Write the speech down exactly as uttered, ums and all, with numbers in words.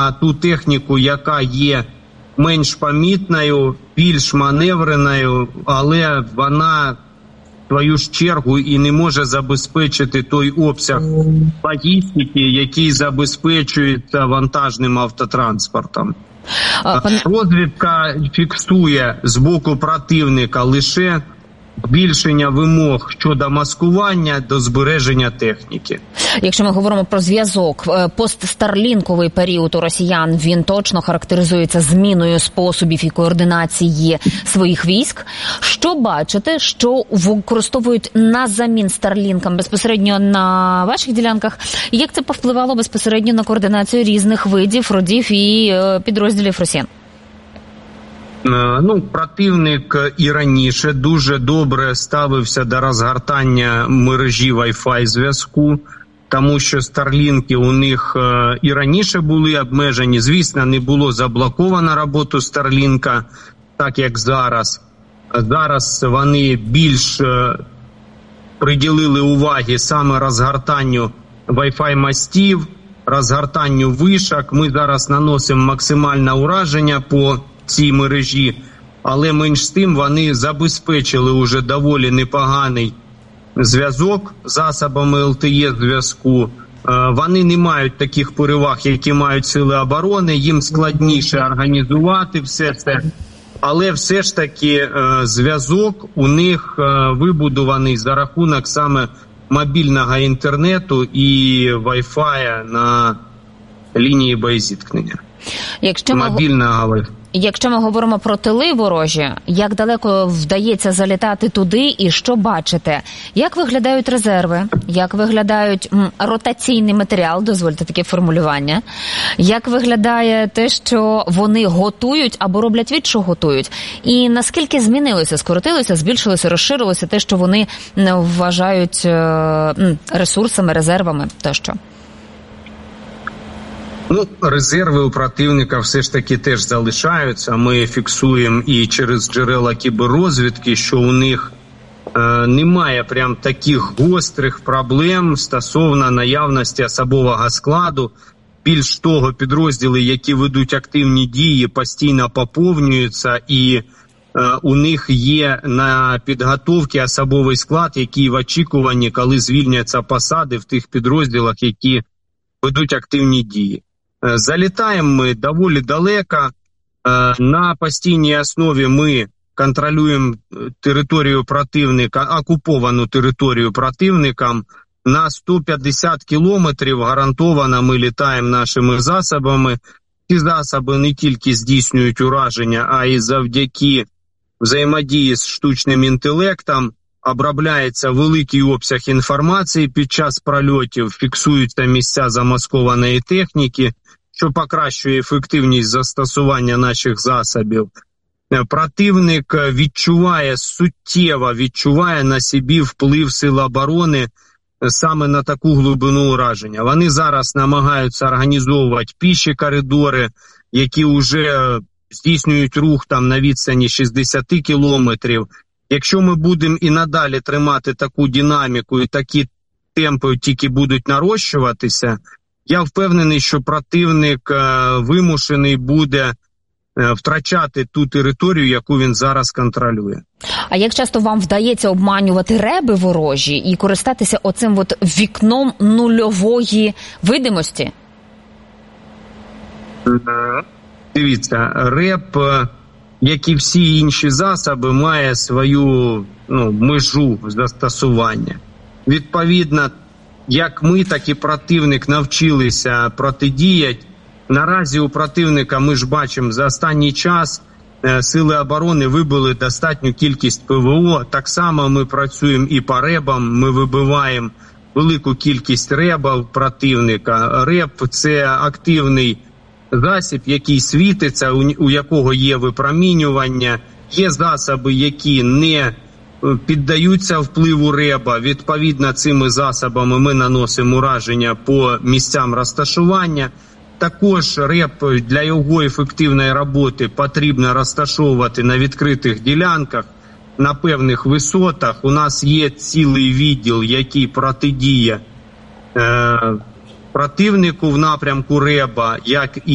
на ту техніку, яка є менш помітною, більш маневреною, але вона в свою ж чергу і не може забезпечити той обсяг логістики, який забезпечується вантажним автотранспортом. Розвідка фіксує з боку противника лише збільшення вимог щодо маскування до збереження техніки. Якщо ми говоримо про зв'язок, постстарлінковий період у росіян, він точно характеризується зміною способів і координації своїх військ. Що бачите, що використовують на замін старлінкам безпосередньо на ваших ділянках? Як це повпливало безпосередньо на координацію різних видів, родів і підрозділів росіян? Ну, противник і раніше дуже добре ставився до розгортання мережі Wi-Fi зв'язку, тому що старлінки у них і раніше були обмежені. Звісно, не було заблоковано роботу старлінка, так як зараз. Зараз вони більш приділили уваги саме розгортанню Wi-Fi мостів, розгортанню вишок. Ми зараз наносимо максимальне ураження по цій мережі, але менш з тим вони забезпечили уже доволі непоганий зв'язок засобами ел те е зв'язку. Вони не мають таких переваг, які мають сили оборони, їм складніше організувати все це, але все ж таки зв'язок у них вибудований за рахунок саме мобільного інтернету і Wi-Fi на лінії боєзіткнення. Якщо ми... Мобільного Wi-Fi. Якщо ми говоримо про тили ворожі, як далеко вдається залітати туди і що бачите? Як виглядають резерви? Як виглядають м, ротаційний матеріал, дозвольте таке формулювання? Як виглядає те, що вони готують або роблять від, що готують? І наскільки змінилося, скоротилося, збільшилося, розширилося те, що вони вважають е, ресурсами, резервами тощо? Ну, резерви у противника все ж таки теж залишаються. Ми фіксуємо і через джерела кіберрозвідки, що у них е, немає прям таких гострих проблем стосовно наявності особового складу. Більш того, підрозділи, які ведуть активні дії, постійно поповнюються, і е, у них є на підготовці особовий склад, який в очікуванні, коли звільняться посади в тих підрозділах, які ведуть активні дії. Залітаємо ми доволі далеко. На постійній основі ми контролюємо територію противника, окуповану територію противником. На сто п'ятдесят кілометрів гарантовано ми літаємо нашими засобами. Ці засоби не тільки здійснюють ураження, а й завдяки взаємодії з штучним інтелектом обробляється великий обсяг інформації під час прольотів, фіксуються місця замаскованої техніки, що покращує ефективність застосування наших засобів. Противник відчуває, суттєво відчуває на собі вплив сил оборони саме на таку глибину ураження. Вони зараз намагаються організовувати піші коридори, які вже здійснюють рух там на відстані шістдесят кілометрів. Якщо ми будемо і надалі тримати таку динаміку і такі темпи тільки будуть нарощуватися, я впевнений, що противник е, вимушений буде е, втрачати ту територію, яку він зараз контролює. А як часто вам вдається обманювати реби ворожі і користатися оцим от вікном нульової видимості? Дивіться, реб, як і всі інші засоби, має свою ну, межу застосування. Відповідно, як ми, так і противник навчилися протидіяти. Наразі у противника, ми ж бачимо, за останній час сили оборони вибили достатню кількість пе ве о. Так само ми працюємо і по ребам, ми вибиваємо велику кількість ребів противника. Реб – це активний засіб, який світиться, у якого є випромінювання. Є засоби, які не піддаються впливу реба. Відповідно, цими засобами ми наносимо ураження по місцям розташування. Також реб для його ефективної роботи потрібно розташовувати на відкритих ділянках, на певних висотах. У нас є цілий відділ, який протидіє е, противнику в напрямку реба, як і